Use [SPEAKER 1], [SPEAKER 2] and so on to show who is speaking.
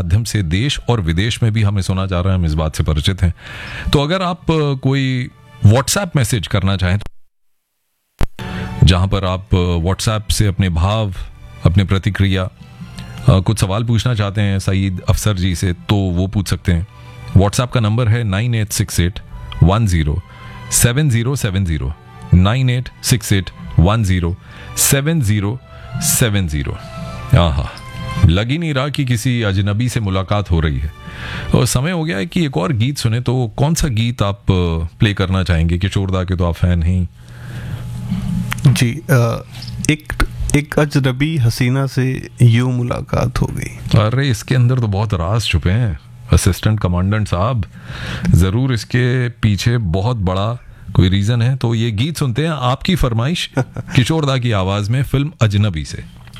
[SPEAKER 1] माध्यम से देश और विदेश में भी हमें सुना जा रहा है, हम इस बात से परिचित हैं। तो अगर आप कोई व्हाट्सएप मैसेज करना चाहें तो जहां पर आप व्हाट्सएप से अपने भाव, अपने प्रतिक्रिया, कुछ सवाल पूछना चाहते हैं सईद अफसर जी से, तो वो पूछ सकते हैं। व्हाट्सएप का नंबर है 9868107070, 9868107070। आहा, लग ही नहीं रहा कि किसी अजनबी से मुलाकात हो रही है। और समय हो गया है कि एक और गीत सुने, तो कौन सा गीत आप प्ले करना चाहेंगे? किशोर दा के तो आप फैन हैं
[SPEAKER 2] जी। एक अजनबी हसीना से यूं मुलाकात हो गई।
[SPEAKER 1] अरे इसके अंदर तो बहुत राज छुपे हैं असिस्टेंट कमांडेंट साहब, जरूर इसके पीछे बहुत बड़ा कोई रीजन है। तो ये गीत सुनते हैं, आपकी फरमाइश किशोर दा की आवाज में, फिल्म अजनबी से।